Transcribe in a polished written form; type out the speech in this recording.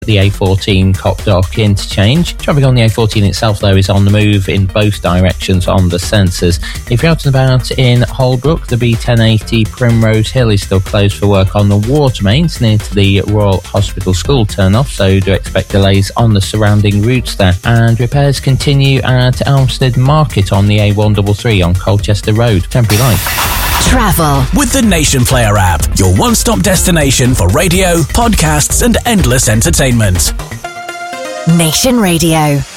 the A14 Copdock interchange. Traffic on the A14 itself, though, is on the move in both directions on the sensors. If you're out and about in Holbrook, the B1080 Primrose Hill is still closed for work on the water mains near to the Royal Hospital School turn-off, so do expect delays on the surrounding routes there. And repairs continue at Elmstead Market on the A133 on Colchester Road. Temporary light. Travel with the Nation Player app, your one-stop destination for radio, podcasts and endless entertainment. Nation Radio.